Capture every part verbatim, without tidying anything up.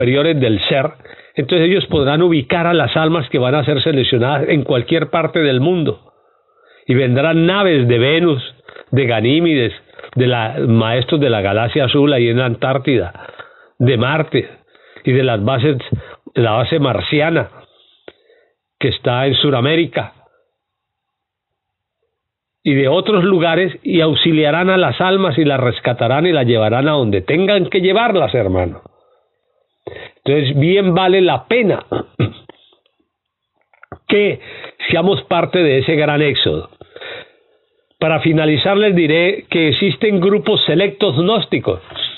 superiores del ser, entonces ellos podrán ubicar a las almas que van a ser seleccionadas en cualquier parte del mundo. Y vendrán naves de Venus, de Ganímedes, de la, maestros de la galaxia azul ahí en la Antártida, de Marte y de las bases, de la base marciana que está en Sudamérica y de otros lugares, y auxiliarán a las almas y las rescatarán y las llevarán a donde tengan que llevarlas, hermano. Entonces bien vale la pena que seamos parte de ese gran éxodo. Para finalizar les diré que existen grupos selectos gnósticos.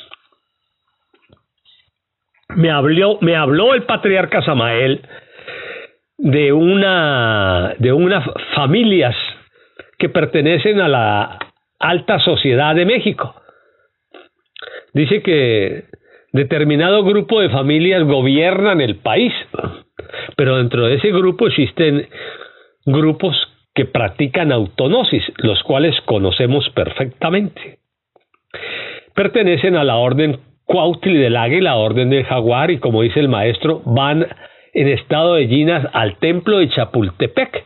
Me habló, me habló el patriarca Samael de una de unas familias que pertenecen a la alta sociedad de México. Dice que determinado grupo de familias gobiernan el país, pero dentro de ese grupo existen grupos que practican autognosis, los cuales conocemos perfectamente. Pertenecen a la orden Cuautli del Águila, orden del Jaguar, y como dice el maestro, van en estado de llinas al templo de Chapultepec.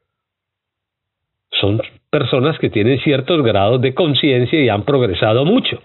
Son personas que tienen ciertos grados de conciencia y han progresado mucho.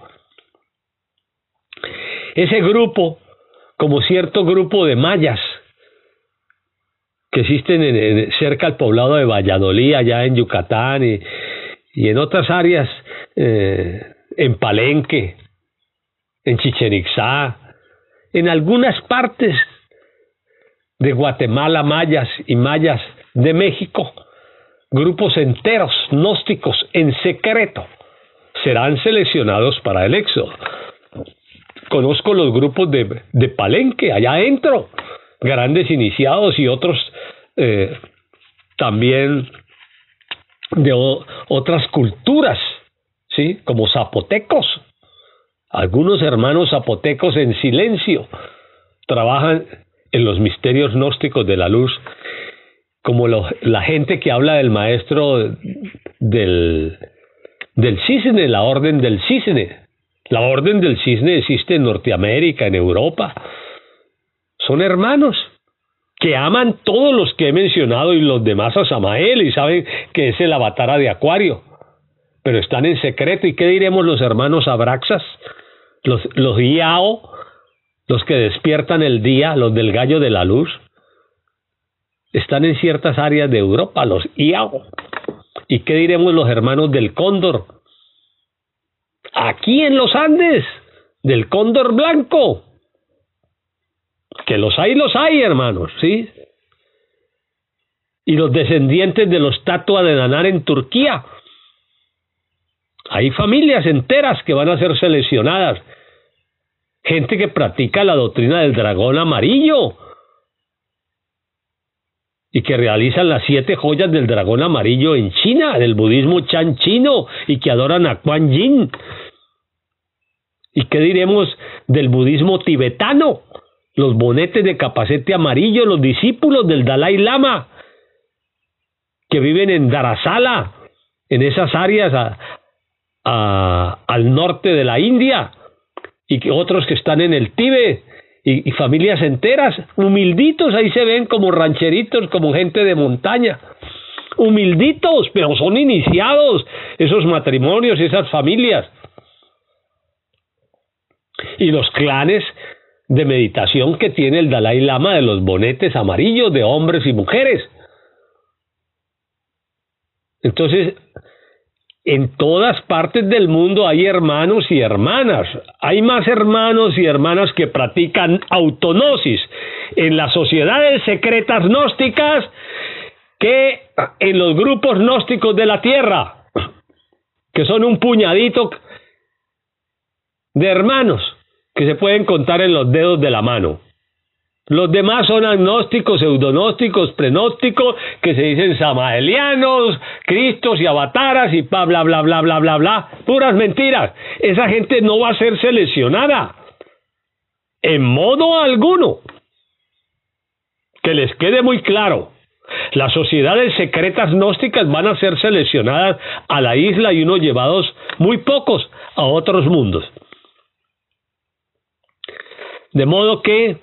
Ese grupo, como cierto grupo de mayas que existen en, en, cerca al poblado de Valladolid, allá en Yucatán, y, y en otras áreas, eh, en Palenque, en Chichén Itzá, en algunas partes de Guatemala, mayas y mayas de México, grupos enteros gnósticos en secreto serán seleccionados para el éxodo. Conozco los grupos de, de Palenque, allá adentro, grandes iniciados y otros eh, también de o, otras culturas, ¿sí? Como zapotecos. Algunos hermanos zapotecos en silencio trabajan en los misterios gnósticos de la luz, como lo, la gente que habla del maestro del, del cisne, la orden del cisne. La orden del cisne existe en Norteamérica, en Europa. Son hermanos que aman todos los que he mencionado y los demás a Samael y saben que es el avatar de Acuario, pero están en secreto. ¿Y qué diremos los hermanos Abraxas? Los, los Iao, los que despiertan el día, los del gallo de la luz, están en ciertas áreas de Europa, los Iao. ¿Y qué diremos los hermanos del Cóndor? Aquí en los Andes, del Cóndor Blanco, que los hay, los hay, hermanos, ¿sí? Y los descendientes de los Tatua de Nanar en Turquía. Hay familias enteras que van a ser seleccionadas. Gente que practica la doctrina del dragón amarillo y que realizan las siete joyas del dragón amarillo en China, del budismo Chan chino, y que adoran a Kuan Yin. ¿Y qué diremos del budismo tibetano? Los bonetes de capacete amarillo, los discípulos del Dalai Lama, que viven en Dharamsala, en esas áreas a, a, al norte de la India, y que otros que están en el Tíbet, y, y familias enteras, humilditos, ahí se ven como rancheritos, como gente de montaña, humilditos, pero son iniciados esos matrimonios, esas familias. Y los clanes de meditación que tiene el Dalai Lama de los bonetes amarillos de hombres y mujeres. Entonces, en todas partes del mundo hay hermanos y hermanas. Hay más hermanos y hermanas que practican autognosis en las sociedades secretas gnósticas que en los grupos gnósticos de la tierra, que son un puñadito de hermanos que se pueden contar en los dedos de la mano. Los demás son agnósticos, pseudognósticos, prenósticos, que se dicen samaelianos, cristos y avataras y bla, bla, bla, bla, bla, bla, bla. Puras mentiras. Esa gente no va a ser seleccionada en modo alguno. Que les quede muy claro. Las sociedades secretas gnósticas van a ser seleccionadas a la isla y unos llevados, muy pocos, a otros mundos. De modo que